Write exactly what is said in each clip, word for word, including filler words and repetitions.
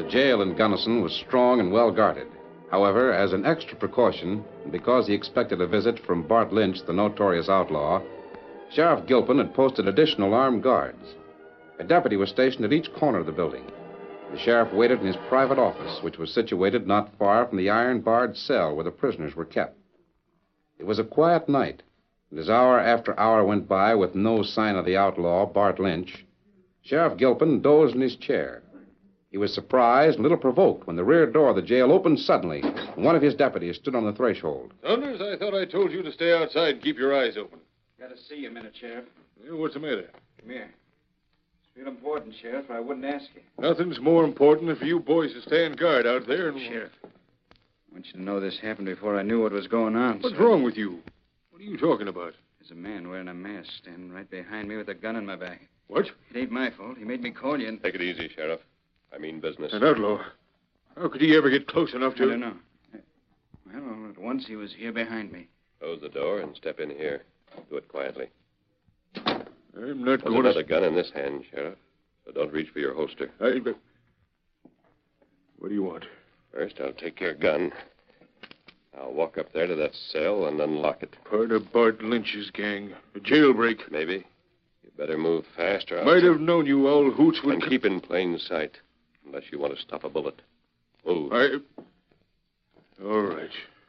the jail in Gunnison was strong and well guarded. However, as an extra precaution, and because he expected a visit from Bart Lynch, the notorious outlaw, Sheriff Gilpin had posted additional armed guards. A deputy was stationed at each corner of the building. The sheriff waited in his private office, which was situated not far from the iron-barred cell where the prisoners were kept. It was a quiet night, and as hour after hour went by with no sign of the outlaw, Bart Lynch, Sheriff Gilpin dozed in his chair. He was surprised and a little provoked when the rear door of the jail opened suddenly and one of his deputies stood on the threshold. Saunders, I thought I told you to stay outside and keep your eyes open. Got to see you a minute, Sheriff. Yeah, what's the matter? Come here. It's real important, Sheriff, or I wouldn't ask you. Nothing's more important than for you boys to stand guard out there and... Sheriff, I want you to know this happened before I knew what was going on. What's so... wrong with you? What are you talking about? There's a man wearing a mask standing right behind me with a gun in my back. What? It ain't my fault. He made me call you and... Take it easy, Sheriff. I mean business. An outlaw? How could he ever get close enough to... I don't know. Well, at once he was here behind me. Close the door and step in here. Do it quietly. I'm not There's going another to... gun in this hand, Sheriff. So don't reach for your holster. I... What do you want? First, I'll take your gun. I'll walk up there to that cell and unlock it. Part of Bart Lynch's gang. A jailbreak. Maybe. You better move fast or I'll... Might have known you all hoots would... And keep in plain sight. Unless you want to stop a bullet. Move. I... All right.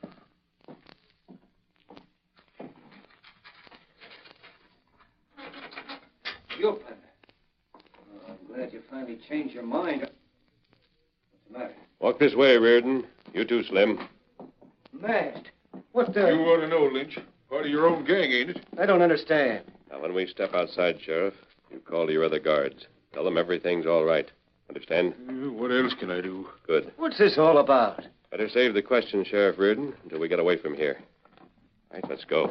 Gilpin. Oh, I'm glad you finally changed your mind. What's the matter? Walk this way, Reardon. You too, Slim. Masked. What the... You ought to know, Lynch. Part of your own gang, ain't it? I don't understand. Now, when we step outside, Sheriff, you call to your other guards. Tell them everything's all right. Understand? Uh, what else can I do? Good. What's this all about? Better save the question, Sheriff Reardon, until we get away from here. All right, let's go.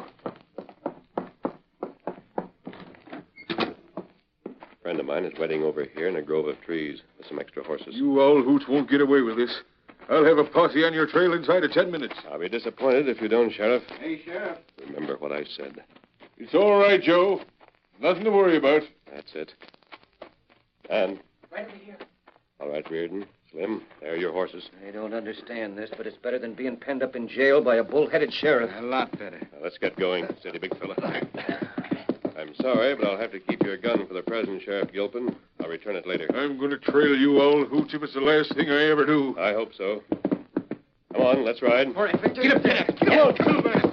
A friend of mine is waiting over here in a grove of trees with some extra horses. You owl hoots won't get away with this. I'll have a posse on your trail inside of ten minutes. I'll be disappointed if you don't, Sheriff. Hey, Sheriff. Remember what I said. It's all right, Joe. Nothing to worry about. That's it. And... Right over here. All right, Reardon. Slim, there are your horses. I don't understand this, but it's better than being penned up in jail by a bull-headed sheriff. A lot better. Now, let's get going, steady, big fella. I'm sorry, but I'll have to keep your gun for the present, Sheriff Gilpin. I'll return it later. I'm going to trail you owl hoots if it's the last thing I ever do. I hope so. Come on, let's ride. All right, Victor. Get up there. Get up. Come on,